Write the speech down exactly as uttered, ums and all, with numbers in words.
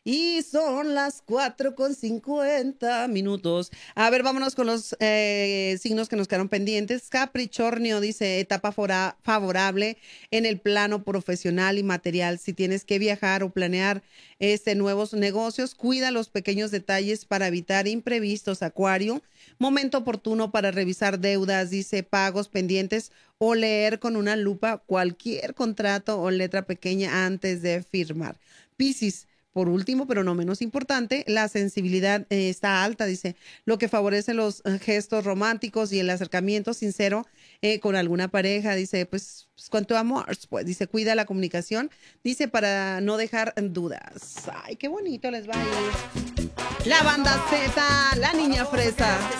Y son las cuatro con cincuenta minutos. A ver, vámonos con los eh, signos que nos quedaron pendientes. Capricornio dice, etapa fora- favorable en el plano profesional y material. Si tienes que viajar o planear este, nuevos negocios, cuida los pequeños detalles para evitar imprevistos. Acuario, momento oportuno para revisar deudas, dice, pagos pendientes o leer con una lupa cualquier contrato o letra pequeña antes de firmar. Piscis, por último, pero no menos importante, la sensibilidad eh, está alta, dice, lo que favorece los eh, gestos románticos y el acercamiento sincero eh, con alguna pareja, dice, pues, pues cuanto amor, pues, dice, cuida la comunicación, dice, para no dejar dudas. Ay, qué bonito les va a ir. La banda Z, la niña fresa.